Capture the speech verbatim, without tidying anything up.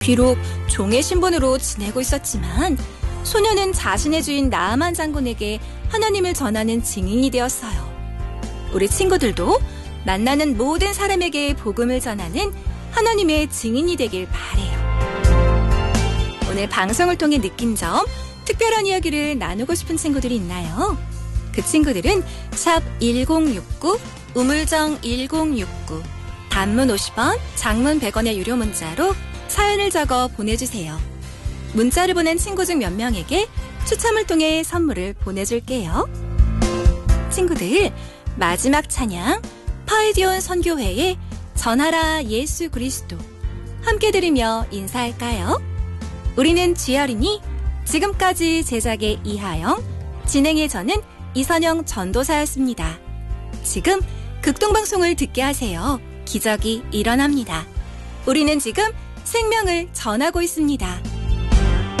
비록 종의 신분으로 지내고 있었지만 소녀는 자신의 주인 나아만 장군에게 하나님을 전하는 증인이 되었어요. 우리 친구들도 만나는 모든 사람에게 복음을 전하는 하나님의 증인이 되길 바래요. 오늘 방송을 통해 느낀 점, 특별한 이야기를 나누고 싶은 친구들이 있나요? 그 친구들은 샵 일공육구, 우물정 일공육구, 단문 오십 원, 장문 백 원의 유료 문자로 사연을 적어 보내주세요. 문자를 보낸 친구 중 몇 명에게 추첨을 통해 선물을 보내줄게요. 친구들, 마지막 찬양 파이디온 선교회의 전하라 예수 그리스도 함께 들으며 인사할까요? 우리는 쥐어리니 지금까지 제작의 이하영, 진행의 저는 이선영 전도사였습니다. 지금 극동방송을 듣게 하세요. 기적이 일어납니다. 우리는 지금 생명을 전하고 있습니다.